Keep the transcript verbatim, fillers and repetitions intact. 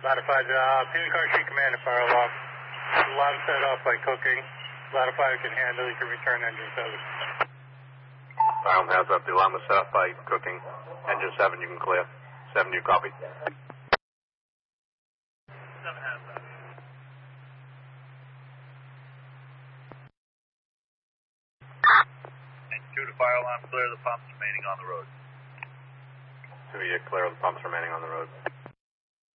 Ladder five, uh, P car sheet command and fire alarm. Alarm set off by cooking. Ladder five can handle, you can return engine seven. Alarm has up, the alarm is set off by cooking. Engine seven, you can clear. seven, you copy. seven has up. Two to fire alarm, clear the pumps remaining on the road. two, you clear the pumps remaining on the road.